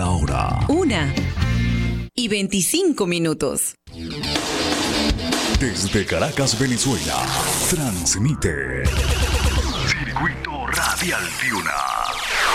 la hora. 1:25. Desde Caracas, Venezuela, transmite Circuito Radial Piuna.